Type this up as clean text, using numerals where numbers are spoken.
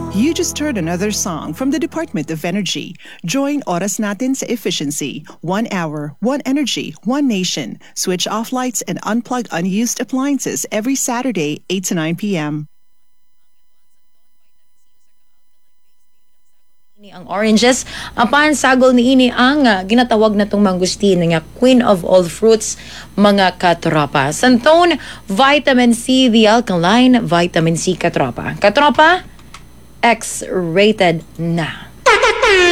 You just heard another song from the Department of Energy. Join Oras Natin sa Efficiency. 1 hour, 1 energy, 1 nation. Switch off lights and unplug unused appliances every Saturday, 8 to 9 p.m. Ini ang oranges, apan sagol ni ini ang ginatawag na tong mangustin nga queen of all fruits, mga katropa. Santon, vitamin C, the alkaline vitamin C, katropa. Katropa, X-rated na.